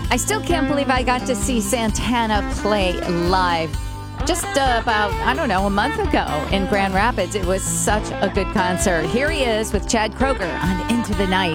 I still can't believe I got to see Santana play live just about, I don't know, a month ago in Grand Rapids. It was such a good concert. Here he is with Chad Kroeger on Into the Night.